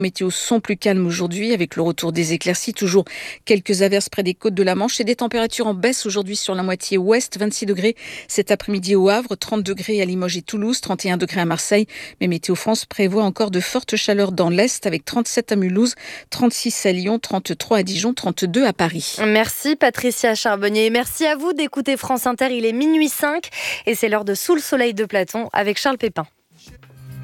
Météo sont plus calmes aujourd'hui avec le retour des éclaircies. Toujours quelques averses près des côtes de la Manche et des températures en baisse aujourd'hui sur la moitié ouest. 26 degrés cet après-midi au Havre, 30 degrés à Limoges et Toulouse, 31 degrés à Marseille. Mais Météo France prévoit encore de fortes chaleurs dans l'est avec 37 à Mulhouse, 36 à Lyon, 33 à Dijon, 32 à Paris. Merci Patricia Charbonnier. Merci à vous d'écouter France Inter. Il est minuit 5 et c'est l'heure de Sous le soleil de Platon avec Charles Pépin.